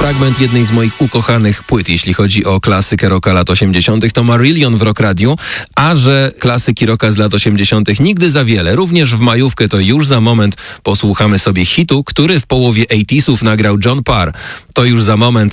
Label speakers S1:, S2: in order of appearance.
S1: fragment jednej z moich ukochanych płyt, jeśli chodzi o klasykę rocka lat 80. To Marillion w Rock Radio, a że klasyki rocka z lat 80. nigdy za wiele. Również w majówkę to już za moment posłuchamy sobie hitu, który w połowie 80sów nagrał John Parr. To już za moment